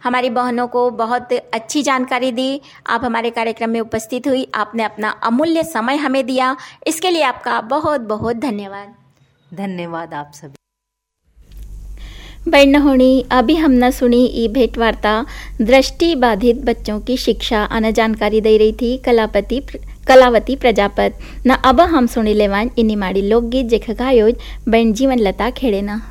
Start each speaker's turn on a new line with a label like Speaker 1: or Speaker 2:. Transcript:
Speaker 1: हमारी बहनों को बहुत अच्छी जानकारी दी। आप हमारे कार्यक्रम में उपस्थित हुई, आपने अपना अमूल्य समय हमें दिया, इसके लिए आपका बहुत बहुत धन्यवाद।
Speaker 2: धन्यवाद आप सभी।
Speaker 1: बहनों, अभी हमने सुनी ये भेंट वार्ता दृष्टि बाधित बच्चों की शिक्षा आना जानकारी दे रही थी कलावती प्रजापत न। अब हम सुनी लेवान इन्हीं माड़ी लोकगीत जेखा गायोज बहन जीवन लता खेड़े ना।